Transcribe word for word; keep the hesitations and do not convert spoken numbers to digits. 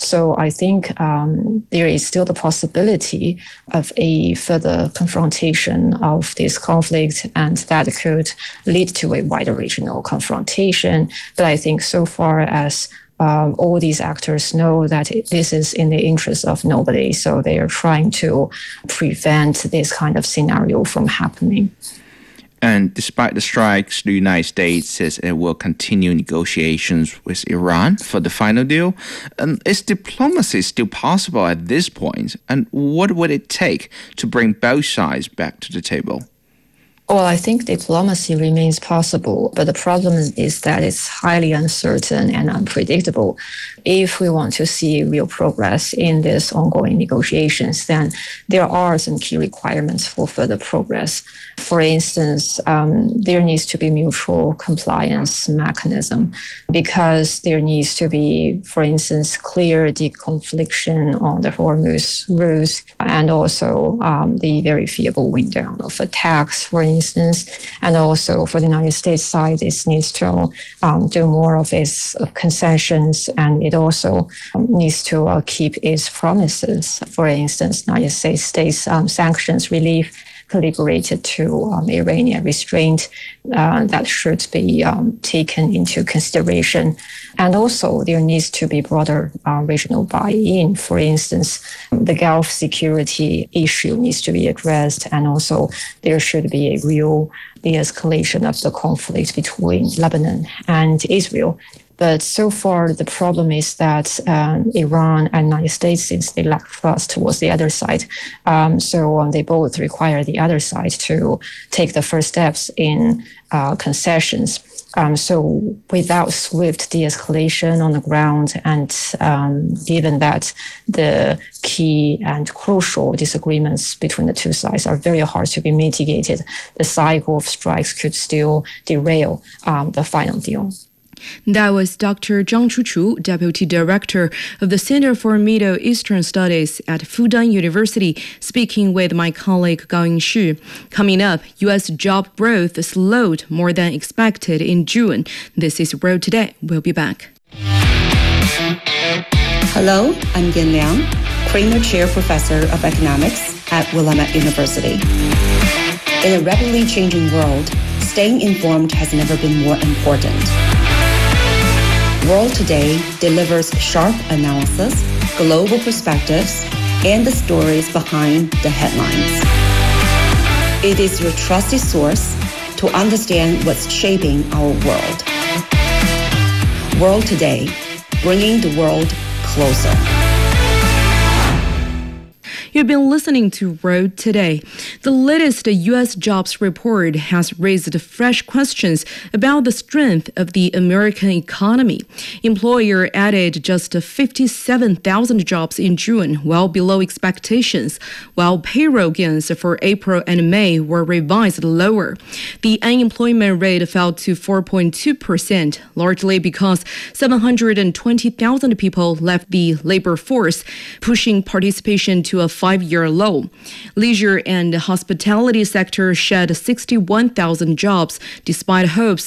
So I think um, there is still the possibility of a further confrontation of this conflict, and that could lead to a wider regional confrontation. But I think so far as Um, all these actors know that it, this is in the interest of nobody, so they are trying to prevent this kind of scenario from happening. And despite the strikes, the United States says it will continue negotiations with Iran for the final deal. Um, is diplomacy still possible at this point? And what would it take to bring both sides back to the table? Well, I think diplomacy remains possible, but the problem is that it's highly uncertain and unpredictable. If we want to see real progress in these ongoing negotiations, then there are some key requirements for further progress. For instance, um, there needs to be mutual compliance mechanism, because there needs to be, for instance, clear deconfliction on the Hormuz routes, and also um, the verifiable window of attacks, for instance. instance, and also for the United States side, it needs to um, do more of its concessions, and it also um, needs to uh, keep its promises. For instance, United States states um, sanctions relief calibrated to um, Iranian restraint uh, that should be um, taken into consideration. And also there needs to be broader uh, regional buy-in. For instance, the Gulf security issue needs to be addressed, and also there should be a real de-escalation of the conflict between Lebanon and Israel. But so far, the problem is that um, Iran and United States, since they lack trust towards the other side, um, so um, they both require the other side to take the first steps in uh, concessions. Um, so without swift de-escalation on the ground, and um, given that the key and crucial disagreements between the two sides are very hard to be mitigated, the cycle of strikes could still derail um, the final deal. That was Doctor Zhang Chuchu, Deputy Director of the Center for Middle Eastern Studies at Fudan University, speaking with my colleague Gao Yingxu. Coming up, U S job growth slowed more than expected in June. This is Road Today. We'll be back. Hello, I'm Yan Liang, Kramer Chair Professor of Economics at Willamette University. In a rapidly changing world, staying informed has never been more important. World Today delivers sharp analysis, global perspectives, and the stories behind the headlines. It is your trusted source to understand what's shaping our world. World Today, bringing the world closer. You've been listening to Road Today. The latest U S jobs report has raised fresh questions about the strength of the American economy. Employer added just fifty-seven thousand jobs in June, well below expectations, while payroll gains for April and May were revised lower. The unemployment rate fell to four point two percent, largely because seven hundred twenty thousand people left the labor force, pushing participation to a five-year low. Leisure and hospitality sector shed sixty-one thousand jobs, despite hopes